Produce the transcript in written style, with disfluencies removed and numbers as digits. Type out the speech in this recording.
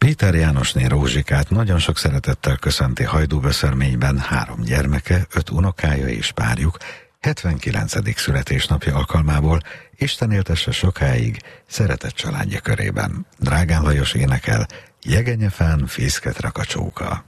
Péter Jánosné Rózsikát nagyon sok szeretettel köszönti Hajdúböszörményben 3 gyermeke, 5 unokája és párjuk 79. születésnapja alkalmából. Isten éltesse sokáig szeretett családja körében. Drágán Lajos énekel, Jegenyefán fészket rak a csóka.